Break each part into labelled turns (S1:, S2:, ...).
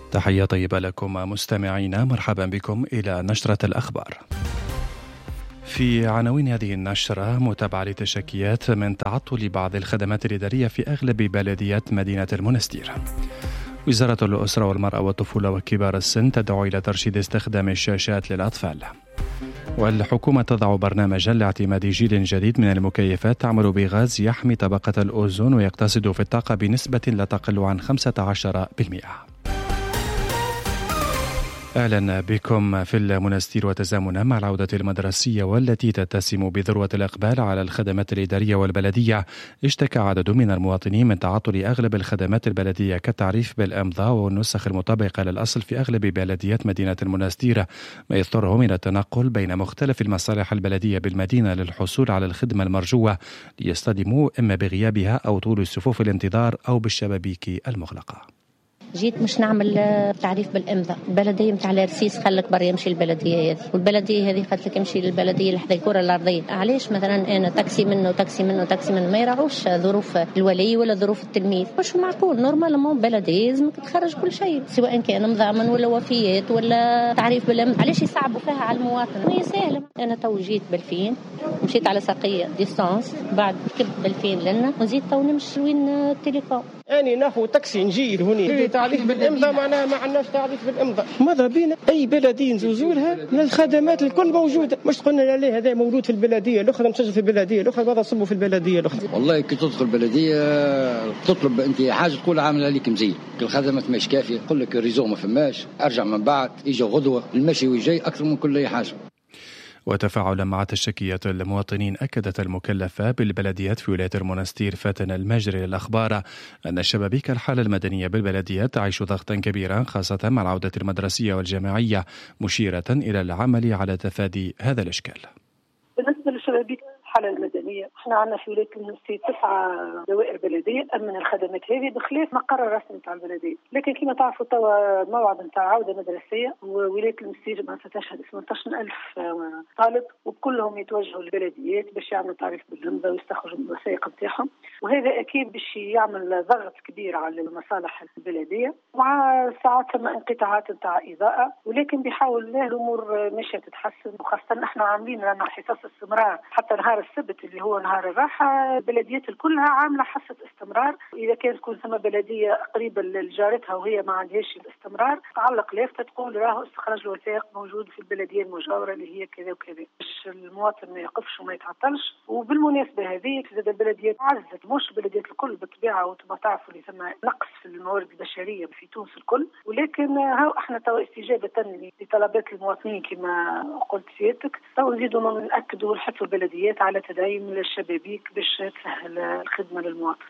S1: تحية طيبة لكم مستمعينا، مرحبا بكم إلى نشرة الأخبار. في عناوين هذه النشرة: متابعة لتشكيات من تعطل بعض الخدمات الإدارية في أغلب بلديات مدينة المنستير. وزارة الأسرة والمرأة والطفولة وكبار السن تدعو إلى ترشيد استخدام الشاشات للأطفال. والحكومة تضع برنامجا لاعتماد جيل جديد من المكيفات تعمل بغاز يحمي طبقة الأوزون ويقتصد في الطاقة بنسبة لا تقل عن 15%. أهلا بكم في المنستير. وتزامنا مع العودة المدرسية والتي تتسم بذروة الإقبال على الخدمات الإدارية والبلدية، اشتكى عدد من المواطنين من تعطل أغلب الخدمات البلدية كالتعريف بالإمضاء والنسخ المطابقة للأصل في أغلب بلديات مدينة المنستير، ما يضطرهم إلى التنقل بين مختلف المصالح البلدية بالمدينة للحصول على الخدمة المرجوة، ليصطدموا إما بغيابها أو طول صفوف الانتظار أو بالشبابيك المغلقة.
S2: جيت مش نعمل تعريف بالامضاء، البلديه نتاع الرسيس خلك برا يمشي البلديه هذه، والبلديه هذه قالت لك امشي للبلديه اللي حدا الكره الارضيه. علاش مثلا انا تاكسي منه تاكسي منه تاكسي منه ما يراعوش ظروف الولي ولا ظروف التلميذ؟ مش معقول. نورمالمون بلديه لازمك تخرج كل شيء، سواء كان مضامن ولا وفيات ولا تعريف بالامضاء. علاش يصعبوا فيها على المواطن؟ هي سهله. انا تو جيت بالفين، مشيت على ساقيه ديستانس، بعد ركبت بالفين لنا وزيد تو نمشي وين التليكوم.
S3: أنا ناخذ تاكسي نجي هوني تعريف بالإمضاء، معناها ما عندناش تعريف بالإمضاء. ماذا بينا أي بلدية نزوزوا لها من الخدمات الكل موجودة، مش تقولنا لا لا هذا موجود في البلدية الأخرى، مسجل في البلدية الأخرى، ماذا صبوا في البلدية الأخرى.
S4: والله كي تدخل البلدية تطلب أنت حاجة تقول عاملة لك مزية، الخدمات مش كافية، يقول لك الريزو ما فماش، أرجع من بعد يجي غدوة، المشي ويجي أكثر من كل أي حاجة.
S1: وتفاعلا مع تشكيات المواطنين، أكدت المكلفة بالبلديات في ولاية المنستير فاتن المجري للأخبار أن شبابيك الحالة المدنية بالبلديات تعيش ضغطا كبيرا، خاصة مع العودة المدرسية والجامعية، مشيرة إلى العمل على تفادي هذا الإشكال.
S5: بالنسبة للشبابيك الحالة المدنية، احنا عندنا في ولاية المنستير 9 دوائر بلدية أمن الخدمات هذه بخلاف مقر الرسمي نتاع البلدية، لكن كما تعرفوا توا موعد نتاع عودة مدرسية، وولاية المنستير ما ستشهد 18,000 طالب، وكلهم يتوجهوا للبلديات باش يعملوا تعريف بالإمضاء ويستخرجوا من الوثائق نتاعهم، وهذا أكيد باش يعمل ضغط كبير على المصالح البلدية، مع ساعات ثم انقطاعات نتاع إضاءة، ولكن بيحاول الأمور ماشية تتحسن، وخاصة احنا عاملين لنا حصص استمرار حتى نهار السبت اللي هو نهار الراحة. البلديات كلها عاملة حصة استمرار، إذا كانت تكون ثم بلدية قريبة لجارتها وهي ما عندهاش الاستمرار تعلق لافتة تقول راهو استخراج الوثائق موجود في البلدية المجاورة اللي هي كذا وكذا، باش المواطن ما يقفش وما يتعطلش. وبالمناسبة هذه زاد البلديات عزت، مش البلديات الكل بالطبيعة، وما تعرفوا اللي ثم نقص في الموارد البشرية في تونس الكل، ولكن هاو احنا توا استجابة لطلبات المواطنين كما قلت سيادتك، تو نزيدوا نأكدوا ونحثوا البلديات على تدعيم الشبابيك باش تسهل الخدمة للمواطن.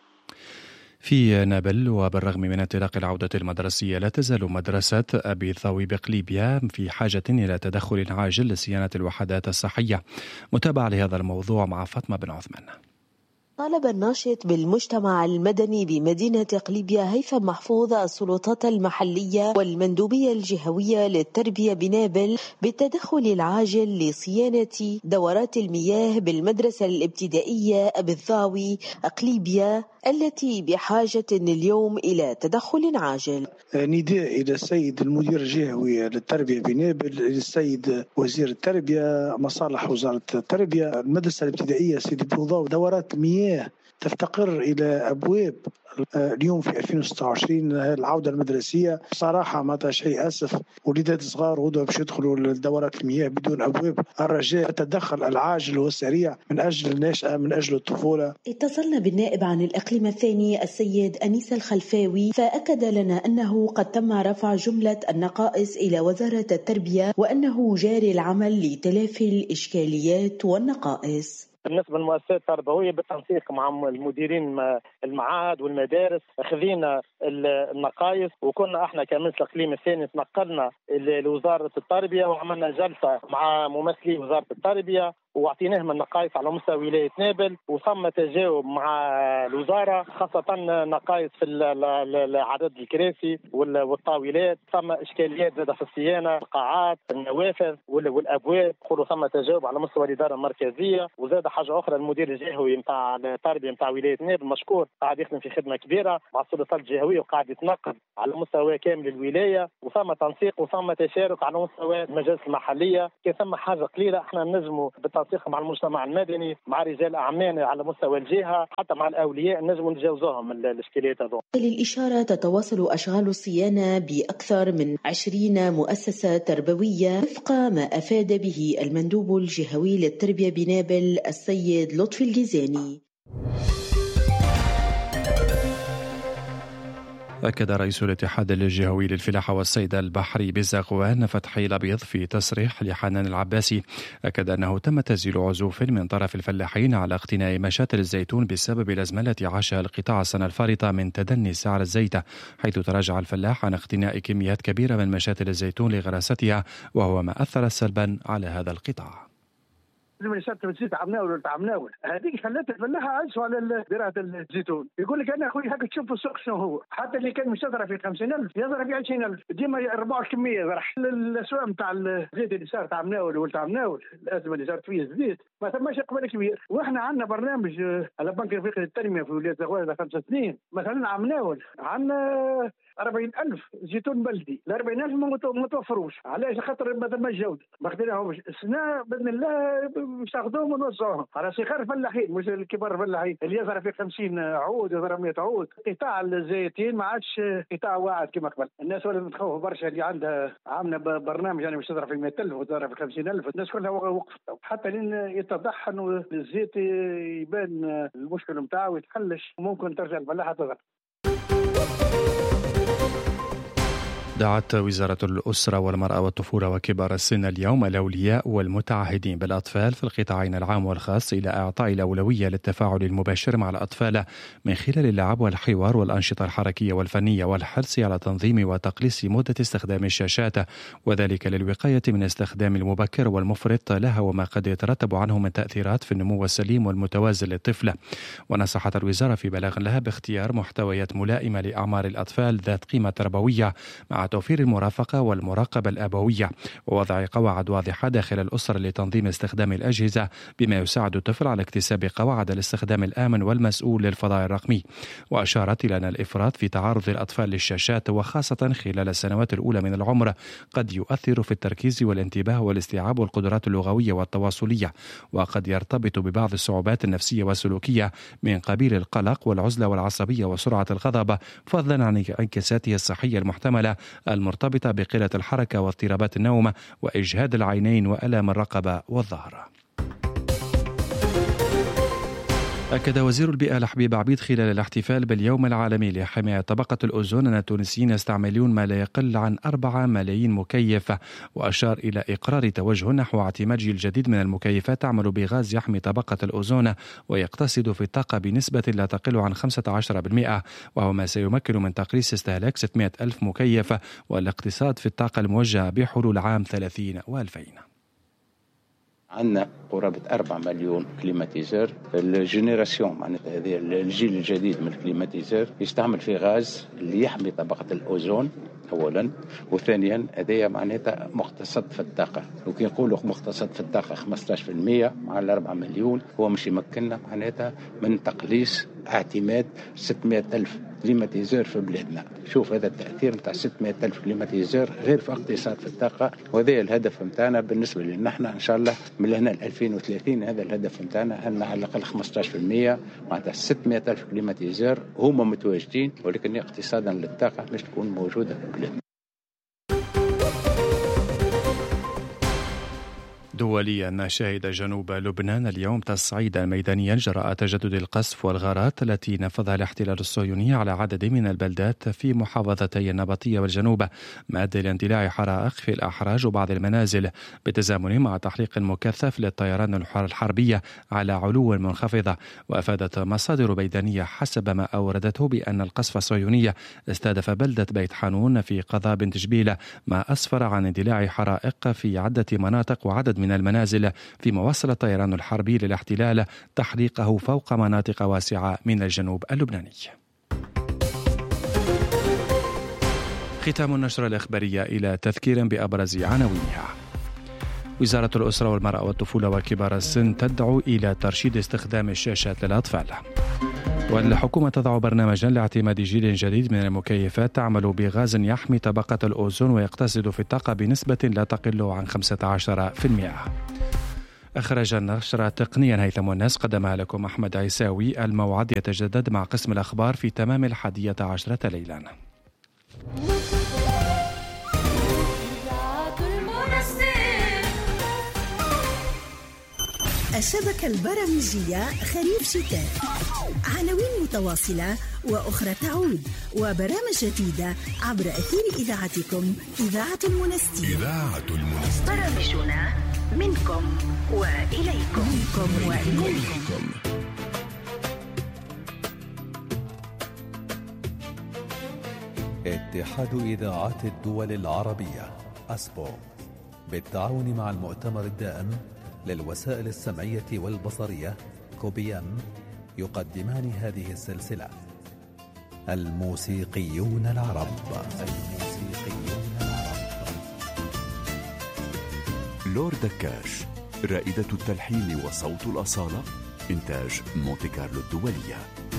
S1: في نابل، وبالرغم من انطلاق العودة المدرسية، لا تزال مدرسة أبي ثاوي بقليبية في حاجة إلى تدخل عاجل لصيانة الوحدات الصحية. متابعة لهذا الموضوع مع فاطمة بن عثمان.
S6: طالب الناشط بالمجتمع المدني بمدينة قليبية هيثم محفوظ السلطات المحلية والمندوبية الجهوية للتربية بنابل بالتدخل العاجل لصيانة دورات المياه بالمدرسة الابتدائية أبي الثاوي قليبية التي بحاجة اليوم إلى تدخل عاجل.
S7: نداء إلى السيد المدير الجهوي للتربية بنابل، إلى السيد وزير التربية، مصالح وزارة التربية، المدرسة الابتدائية سيدي بوضاء دورات مياه تفتقر إلى أبواب. اليوم في 2026 العودة المدرسية صراحة ما شيء أسف، وليدات صغار غدوة باش يدخلوا لدورات المياه بدون أبواب. الرجاء التدخل العاجل والسريع من أجل النشأة، من أجل الطفولة.
S6: اتصلنا بالنائب عن الإقليم الثاني السيد أنيس الخلفاوي، فأكد لنا أنه قد تم رفع جملة النقائص إلى وزارة التربية وأنه جاري العمل لتلافي الإشكاليات والنقائص.
S8: بالنسبة للمؤسسات التربوية بالتنسيق مع المديرين المعاهد والمدارس خذينا النقائص، وكنا احنا كمجلس الاقليم الثاني تنقلنا لوزارة التربية وعملنا جلسة مع ممثلي وزارة التربية واعطيناهم النقائص على مستوى ولاية نابل، وثم تجاوب مع الوزارة خاصة نقائص في عدد الكراسي والطاولات، ثم إشكاليات زادة في الصيانة، القاعات، النوافذ والأبواب، ثم تجاوب على مستوى الإدارة المركزية، وزاد حاجه اخرى، المدير الجهوي نتاع التربيه نتاع ولايه نابل مشكور، قاعد يخدم في خدمه كبيره مع السلطات الجهويه وقاعد يتنقل على مستوى كامل الولايه، وثم تنسيق وثم تشارك على مستوى المجالس المحليه. كان ثم حاجه قليله احنا نجموا بالتنسيق مع المجتمع المدني مع رجال اعمال على مستوى الجهه حتى مع الاولياء نجموا نتجاوزوهم الاشكاليات هذو.
S6: للإشارة تتواصل أشغال الصيانة بأكثر من 20 مؤسسة تربوية وفق ما أفاد به المندوب الجهوي للتربية بنابل السيد لطفي الجيزاني.
S1: أكد رئيس الاتحاد الجهوي للفلاحة والصيد البحري بزغوان فتحي الأبيض في تصريح لحنان العباسي أكد أنه تم تسجيل عزوف من طرف الفلاحين على اقتناء مشاتل الزيتون بسبب الأزمة التي عاشها القطاع السنة الفارطة من تدني سعر الزيت، حيث تراجع الفلاح عن اقتناء كميات كبيرة من مشاتل الزيتون لغراستها، وهو ما أثر سلبا على هذا القطاع.
S9: من شرط الزيت عمناول هذيك خلت الفلاحه عايشوا على زراعه الزيتون. يقول لك انا اخوي هكا تشوف السوق شنو هو، حتى اللي كان مشترى في 50,000 يزرع في 20,000 ديما يربعوا الكميه. راح الاسواق نتاع الزيت اللي صار تاع مناول ولا مناول الازمه اللي صارت فيه الزيت ما ثماش اقبال كبير. واحنا عندنا برنامج على بنك الافريقي للتنميه في ولايه زغوان 5 سنين مثلا عمناول عندنا 40,000 زيتون بلدي، ال 40,000 ما توفروش. علاش؟ خاطر ما ثماش جوده، ما خديناهمش. السنه باذن الله مش تاخذوهم ونوزعوهم على صغار الفلاحين مش الكبار الفلاحين اللي يزرع في 50 عود يزرع 100 عود. قطاع الزيتين ما عادش قطاع واعد كما قبل. الناس ولات تخوف برشا اللي عندها عامله برنامج يعني مش تزرع في 100,000 وتزرع في 50,000. الناس كلها وقفت حتى لين يتضح انه الزيت يبان المشكل نتاعو يتحلش وممكن ترجع الفلاحه تزرع.
S1: دعت وزارة الأسرة والمرأة والطفولة وكبار السن اليوم الأولياء والمتعهدين بالأطفال في القطاعين العام والخاص إلى إعطاء الأولوية للتفاعل المباشر مع الأطفال من خلال اللعب والحوار والأنشطة الحركية والفنية، والحرص على تنظيم وتقليص مدة استخدام الشاشات، وذلك للوقاية من استخدام المبكر والمفرط لها وما قد يترتب عنه من تأثيرات في النمو السليم والمتوازن للطفل. ونصحت الوزارة في بلاغ لها باختيار محتويات ملائمة لأعمار الأطفال ذات قيمة تربوية مع توفير المرافقة والمراقبة الأبوية، ووضع قواعد واضحة داخل الأسرة لتنظيم استخدام الأجهزة بما يساعد الطفل على اكتساب قواعد الاستخدام الآمن والمسؤول للفضاء الرقمي. وأشارت إلى أن الإفراط في تعرض الأطفال للشاشات وخاصة خلال السنوات الأولى من العمر قد يؤثر في التركيز والانتباه والاستيعاب والقدرات اللغوية والتواصلية، وقد يرتبط ببعض الصعوبات النفسية والسلوكية من قبيل القلق والعزلة والعصبية وسرعة الغضب، فضلا عن انعكاساته الصحية المحتملة المرتبطة بقلة الحركة واضطرابات النوم وإجهاد العينين وألام الرقبة والظهر. أكد وزير البيئة لحبيب عبيد خلال الاحتفال باليوم العالمي لحماية طبقة الأوزون أن التونسيين يستعملون ما لا يقل عن 4 ملايين مكيف، وأشار إلى إقرار توجه نحو اعتماد جيل جديد من المكيفات تعمل بغاز يحمي طبقة الأوزون ويقتصد في الطاقة بنسبة لا تقل عن 15%، وهو ما سيمكن من تقليص استهلاك 600,000 مكيف والاقتصاد في الطاقة الموجهة بحلول عام 30 و2000.
S10: عندنا قرابة 4 مليون كليماتيزور. الجينيراسيون معناتها هذه الجيل الجديد من الكليماتيزور يستعمل في غاز اللي يحمي طبقة الأوزون أولا، وثانيا هذه معناتها مقتصد في الطاقة. وكي نقولوا مقتصد في الطاقة 15% مع 4 مليون هو مش يمكننا معناتها من تقليص اعتماد 600,000 كليماتيزور في بلادنا. شوف هذا التأثير متاع 600,000 كليماتيزور غير في اقتصاد في الطاقة، وهذا الهدف متاعنا بالنسبة لنا احنا إن شاء الله من هنا ل 2030. هذا الهدف متاعنا أن على الأقل 15% معناتها 600,000 كليماتيزور هما متواجدين، ولكن اقتصادا للطاقة مش تكون موجودة في بلادنا.
S1: دوليا، شهد جنوب لبنان اليوم تصعيدا ميدانيا جراء تجدد القصف والغارات التي نفذها الاحتلال الصهيوني على عدد من البلدات في محافظتي النبطية والجنوب، ما أدى لاندلاع حرائق في الأحراج وبعض المنازل بالتزامن مع تحليق مكثف للطيران الحربية على علو منخفضة. وأفادت مصادر ميدانية حسب ما أوردته بأن القصف الصهيوني استهدف بلدة بيت حانون في قضاء بنت جبيلة، ما أسفر عن اندلاع حرائق في عدة مناطق وعدد من المنازل، فيما وصل الطيران الحربي للاحتلال تحريقه فوق مناطق واسعة من الجنوب اللبناني. ختام النشرة الإخبارية إلى تذكير بأبرز عناوينها. وزارة الأسرة والمرأة والطفولة وكبار السن تدعو إلى ترشيد استخدام الشاشات للأطفال. والحكومة تضع برنامجا لاعتماد جيل جديد من المكيفات تعمل بغاز يحمي طبقة الأوزون ويقتصد في الطاقة بنسبة لا تقل عن 15%. أخرج النشرة تقنيا هيثم الناس، قدمها لكم أحمد عيساوي. الموعد يتجدد مع قسم الأخبار في تمام 11 ليلا.
S11: الشبكة البرامجية خريف شتاء، عناوين متواصلة وأخرى تعود، وبرامج جديدة عبر أثير إذاعتكم إذاعة المنستير. برامجنا منكم وإليكم.
S12: اتحاد إذاعات الدول العربية أسبو بالتعاون مع المؤتمر الدائم للوسائل السمعية والبصرية كوبيام يقدمان هذه السلسلة الموسيقيون العرب.
S13: لور دكاش، رائدة التلحين وصوت الأصالة، إنتاج مونتي كارلو الدولية.